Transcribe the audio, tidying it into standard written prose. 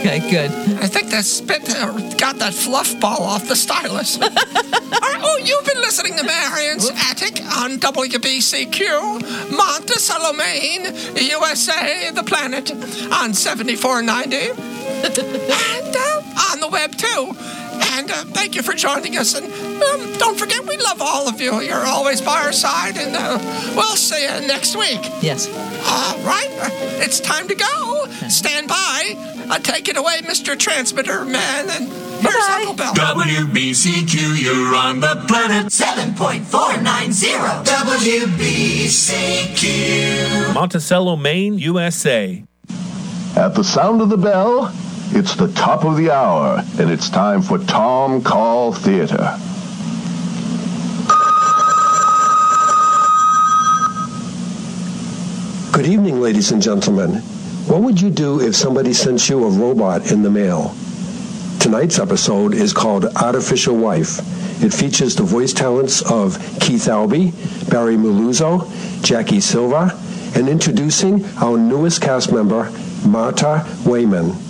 Okay, good. I think that spit got that fluff ball off the stylus. You've been listening to Marion's Attic on WBCQ, Monticello, Maine, USA, the planet, on 7490. And on the web, too. And thank you for joining us. And don't forget, we love all of you. You're always by our side. And we'll see you next week. Yes. All right. It's time to go. Stand by. Take it away, Mr. Transmitter Man. And here's Uncle Bill. WBCQ, you're on the planet. 7.490 WBCQ. Monticello, Maine, USA. At the sound of the bell, it's the top of the hour, and it's time for Tom Call Theater. Good evening, ladies and gentlemen. What would you do if somebody sent you a robot in the mail? Tonight's episode is called Artificial Wife. It features the voice talents of Keith Albee, Barry Miluzzo, Jackie Silva, and introducing our newest cast member, Marta Wayman.